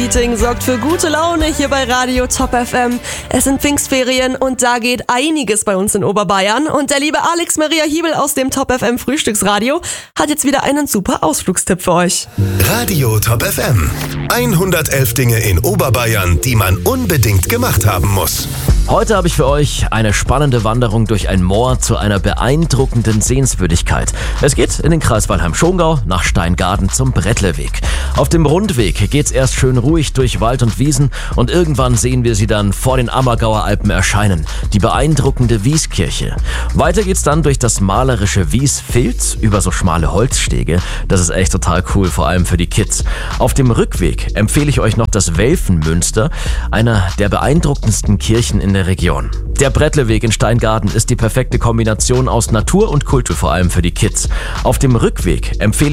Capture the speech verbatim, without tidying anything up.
Meeting sorgt für gute Laune hier bei Radio Top F M. Es sind Pfingstferien und da geht einiges bei uns in Oberbayern. Und der liebe Alex Maria Hiebel aus dem Top F M Frühstücksradio hat jetzt wieder einen super Ausflugstipp für euch. Radio Top F M. hundertelf Dinge in Oberbayern, die man unbedingt gemacht haben muss. Heute habe ich für euch eine spannende Wanderung durch ein Moor zu einer beeindruckenden Sehenswürdigkeit. Es geht in den Kreis Weilheim-Schongau nach Steingaden zum Brettleweg. Auf dem Rundweg geht's erst schön ruhig durch Wald und Wiesen und irgendwann sehen wir sie dann vor den Ammergauer Alpen erscheinen, die beeindruckende Wieskirche. Weiter geht's dann durch das malerische Wiesfilz über so schmale Holzstege. Das ist echt total cool, vor allem für die Kids. Auf dem Rückweg empfehle ich euch noch das Welfenmünster, einer der beeindruckendsten Kirchen in der Region. Der Brettleweg in Steingaden ist die perfekte Kombination aus Natur und Kultur, vor allem für die Kids. Auf dem Rückweg empfehle